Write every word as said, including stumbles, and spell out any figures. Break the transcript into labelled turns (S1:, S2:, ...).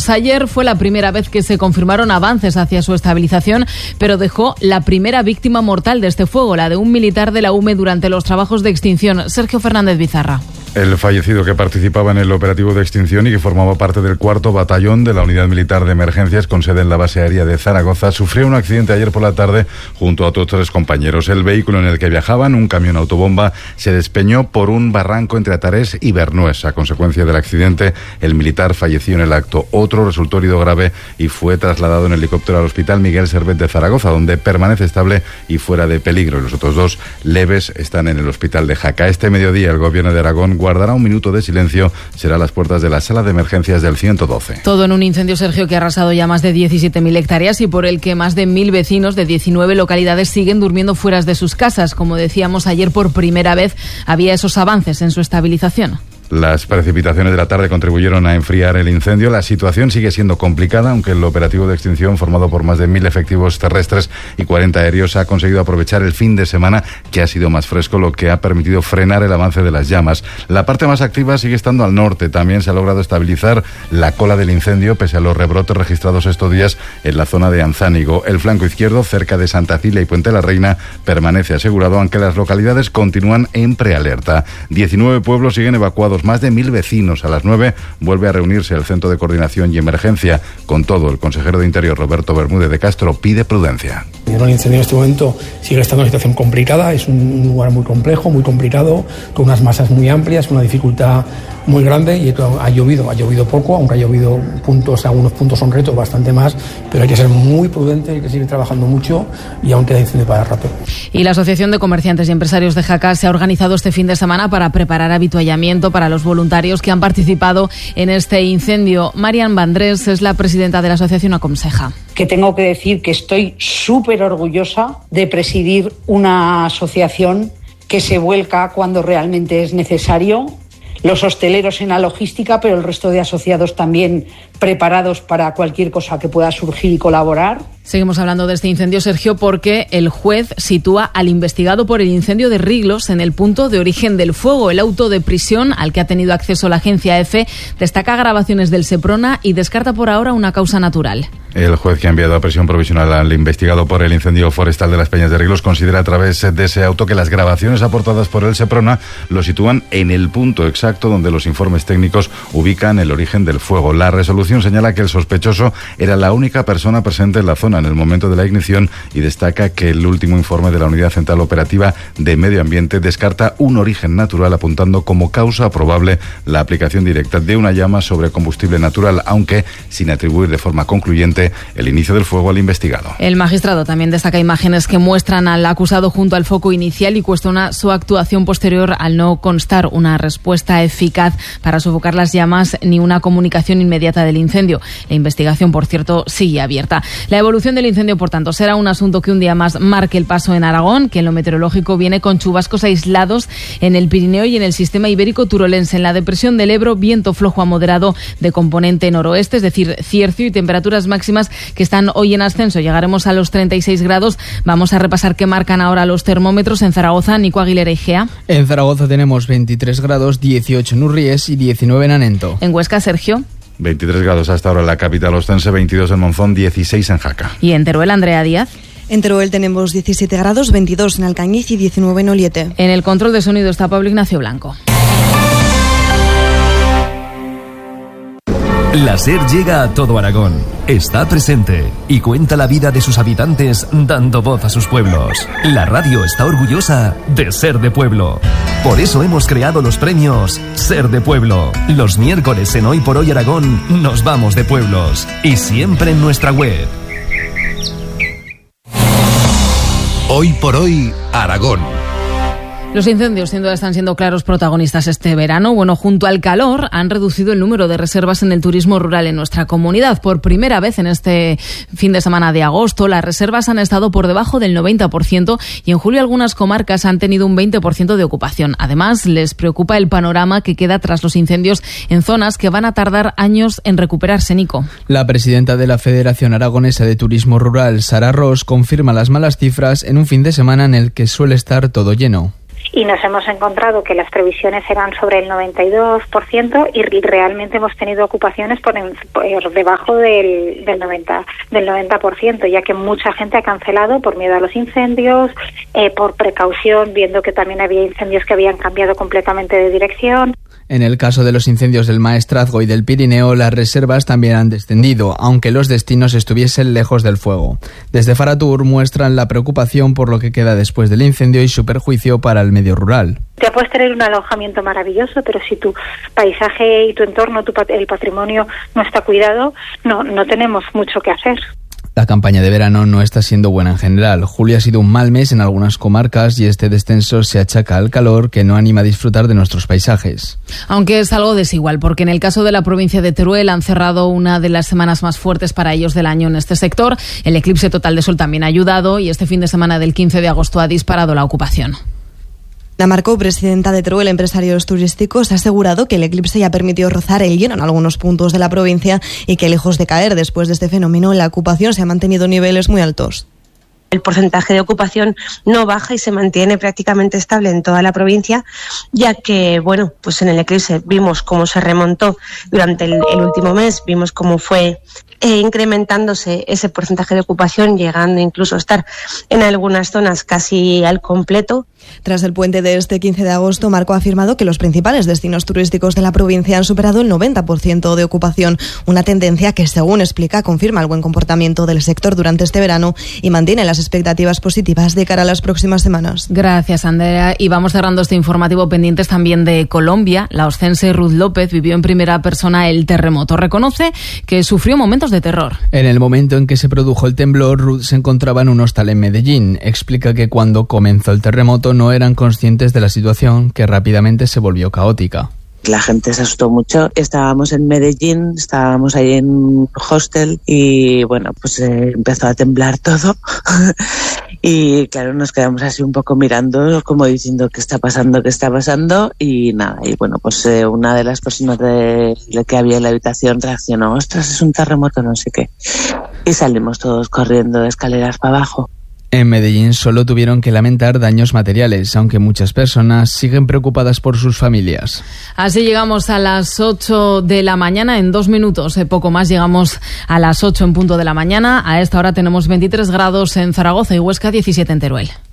S1: incendios. Ayer fue la primera vez que se confirmaron avances hacia su estabilización, pero dejó la primera víctima mortal de este fuego, la de un militar de la U M E durante los trabajos de extinción. Sergio Fernández Bizarra.
S2: El fallecido, que participaba en el operativo de extinción y que formaba parte del cuarto batallón de la Unidad Militar de Emergencias con sede en la base aérea de Zaragoza, sufrió un accidente ayer por la tarde junto a otros tres compañeros. El vehículo en el que viajaban, un camión autobomba, se despeñó por un barranco entre Atarés y Bernués. A consecuencia del accidente, el militar falleció en el acto. Otro resultó herido grave y fue trasladado en helicóptero al Hospital Miguel Servet de Zaragoza, donde permanece estable y fuera de peligro. Los otros dos leves están en el Hospital de Jaca. Este mediodía, el Gobierno de Aragón guardará un minuto de silencio. Será a las puertas de la sala de emergencias del ciento doce.
S1: Todo en un incendio, Sergio, que ha arrasado ya más de diecisiete mil hectáreas y por el que más de mil vecinos de diecinueve localidades siguen durmiendo fuera de sus casas. Como decíamos ayer, por primera vez había esos avances en su estabilización.
S2: Las precipitaciones de la tarde contribuyeron a enfriar el incendio. La situación sigue siendo complicada, aunque el operativo de extinción, formado por más de mil efectivos terrestres y cuarenta aéreos, ha conseguido aprovechar el fin de semana, que ha sido más fresco, lo que ha permitido frenar el avance de las llamas. La parte más activa sigue estando al norte. También se ha logrado estabilizar la cola del incendio, pese a los rebrotes registrados estos días en la zona de Anzánigo. El flanco izquierdo, cerca de Santa Cilia y Puente la Reina, permanece asegurado, aunque las localidades continúan en prealerta. diecinueve pueblos siguen evacuados. Más de mil vecinos. A las nueve vuelve a reunirse el Centro de Coordinación y Emergencia. Con todo, el consejero de Interior, Roberto Bermúdez de Castro, pide prudencia.
S3: El incendio en este momento sigue estando en una situación complicada. Es un lugar muy complejo, muy complicado, con unas masas muy amplias, una dificultad muy grande, y ha llovido, ha llovido poco, aunque ha llovido puntos, algunos puntos son retos, bastante más, pero hay que ser muy prudente, hay que seguir trabajando mucho y aún queda incendio para rato.
S1: Y la Asociación de Comerciantes y Empresarios de Jaca se ha organizado este fin de semana para preparar habituallamiento para los voluntarios que han participado en este incendio. Marian Vandrés es la presidenta de la asociación Aconseja.
S4: Que tengo que decir que estoy súper orgullosa de presidir una asociación que se vuelca cuando realmente es necesario. Los hosteleros en la logística, pero el resto de asociados también preparados para cualquier cosa que pueda surgir y colaborar.
S1: Seguimos hablando de este incendio, Sergio, porque el juez sitúa al investigado por el incendio de Riglos en el punto de origen del fuego. El auto de prisión al que ha tenido acceso la agencia EFE destaca grabaciones del Seprona y descarta por ahora una causa natural.
S2: El juez, que ha enviado a prisión provisional al investigado por el incendio forestal de las Peñas de Riglos, considera a través de ese auto que las grabaciones aportadas por el Seprona lo sitúan en el punto exacto donde los informes técnicos ubican el origen del fuego. La resolución señala que el sospechoso era la única persona presente en la zona en el momento de la ignición y destaca que el último informe de la Unidad Central Operativa de Medio Ambiente descarta un origen natural, apuntando como causa probable la aplicación directa de una llama sobre combustible natural, aunque sin atribuir de forma concluyente el inicio del fuego al investigado.
S1: El magistrado también destaca imágenes que muestran al acusado junto al foco inicial y cuestiona su actuación posterior al no constar una respuesta eficaz para sofocar las llamas ni una comunicación inmediata del incendio. La investigación, por cierto, sigue abierta. La evolución del incendio, por tanto, será un asunto que un día más marque el paso en Aragón, que en lo meteorológico viene con chubascos aislados en el Pirineo y en el sistema ibérico turolense. En la depresión del Ebro, viento flojo a moderado de componente noroeste, es decir, cierzo, y temperaturas máximas que están hoy en ascenso. Llegaremos a los treinta y seis grados. Vamos a repasar qué marcan ahora los termómetros en Zaragoza. Nico Aguilera y Gea.
S5: En Zaragoza tenemos veintitrés grados, dieciocho en Urries y diecinueve en Anento.
S1: En Huesca, Sergio.
S2: veintitrés grados hasta ahora en la capital ostense, veintidós en Monzón, dieciséis en Jaca.
S1: Y en Teruel, Andrea Díaz.
S6: En Teruel tenemos diecisiete grados, veintidós en Alcañiz y diecinueve en Oliete.
S1: En el control de sonido está Pablo Ignacio Blanco.
S7: La SER llega a todo Aragón, está presente y cuenta la vida de sus habitantes dando voz a sus pueblos. La radio está orgullosa de ser de pueblo. Por eso hemos creado los premios Ser de Pueblo. Los miércoles en Hoy por Hoy Aragón nos vamos de pueblos y siempre en nuestra web.
S8: Hoy por Hoy Aragón.
S1: Los incendios sin duda están siendo claros protagonistas este verano. Bueno, junto al calor han reducido el número de reservas en el turismo rural en nuestra comunidad. Por primera vez en este fin de semana de agosto, las reservas han estado por debajo del noventa por ciento y en julio algunas comarcas han tenido un veinte por ciento de ocupación. Además, les preocupa el panorama que queda tras los incendios en zonas que van a tardar años en recuperarse, Nico.
S5: La presidenta de la Federación Aragonesa de Turismo Rural, Sara Ros, confirma las malas cifras en un fin de semana en el que suele estar todo lleno.
S9: y nos hemos encontrado que las previsiones eran sobre el noventa y dos por ciento y realmente hemos tenido ocupaciones por, en, por debajo del, del, noventa, del noventa por ciento, ya que mucha gente ha cancelado por miedo a los incendios, eh, por precaución, viendo que también había incendios que habían cambiado completamente de dirección.
S5: En el caso de los incendios del Maestrazgo y del Pirineo, las reservas también han descendido, aunque los destinos estuviesen lejos del fuego. Desde Faratur muestran la preocupación por lo que queda después del incendio y su perjuicio para el medio rural.
S9: Ya puedes tener un alojamiento maravilloso, pero si tu paisaje y tu entorno, tu, el patrimonio no está cuidado, no, no tenemos mucho que hacer.
S5: La campaña de verano no está siendo buena en general. Julio ha sido un mal mes en algunas comarcas y este descenso se achaca al calor que no anima a disfrutar de nuestros paisajes.
S1: Aunque es algo desigual, porque en el caso de la provincia de Teruel han cerrado una de las semanas más fuertes para ellos del año en este sector. El eclipse total de sol también ha ayudado y este fin de semana del quince de agosto ha disparado la ocupación.
S6: La Marcó, presidenta de Teruel Empresarios Turísticos, ha asegurado que el eclipse ya permitió rozar el lleno en algunos puntos de la provincia y que, lejos de caer después de este fenómeno, la ocupación se ha mantenido en niveles muy altos.
S10: El porcentaje de ocupación no baja y se mantiene prácticamente estable en toda la provincia, ya que, bueno, pues en el eclipse vimos cómo se remontó durante el, el último mes, vimos cómo fue eh, incrementándose ese porcentaje de ocupación, llegando incluso a estar en algunas zonas casi al completo.
S6: Tras el puente de este quince de agosto, Marcó ha afirmado que los principales destinos turísticos de la provincia han superado el noventa por ciento de ocupación, una tendencia que, según explica, confirma el buen comportamiento del sector durante este verano y mantiene las expectativas positivas de cara a las próximas semanas.
S1: Gracias, Andrea. Y vamos cerrando este informativo pendientes también de Colombia. La oscense Ruth López vivió en primera persona el terremoto. Reconoce que sufrió momentos de terror.
S5: En el momento en que se produjo el temblor, Ruth se encontraba en un hostal en Medellín. Explica que cuando comenzó el terremoto no eran conscientes de la situación, que rápidamente se volvió caótica.
S11: La gente se asustó mucho. Estábamos en Medellín, estábamos ahí en un hostel y bueno, pues eh, empezó a temblar todo y claro, nos quedamos así un poco mirando como diciendo qué está pasando, qué está pasando y nada, y bueno, pues eh, una de las personas de, de que había en la habitación reaccionó, ostras, es un terremoto, no sé qué, y salimos todos corriendo de escaleras para abajo.
S5: En Medellín solo tuvieron que lamentar daños materiales, aunque muchas personas siguen preocupadas por sus familias.
S1: Así llegamos a las ocho de la mañana, en dos minutos, eh, poco más, llegamos a las ocho en punto de la mañana. A esta hora tenemos veintitrés grados en Zaragoza y Huesca, diecisiete en Teruel.